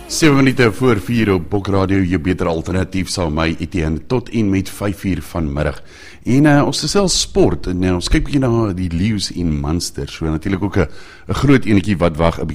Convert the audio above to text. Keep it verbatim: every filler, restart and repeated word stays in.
sewe minute voor vier op Bok Radio, jou beter alternatief sal my Etienne tot en met vyf uur vanmiddag. En uh, ons is selfs sport en uh, ons kyk bietjie na die Lions en Munster. So natuurlik ook 'n 'n groot enetjie wat wag 'n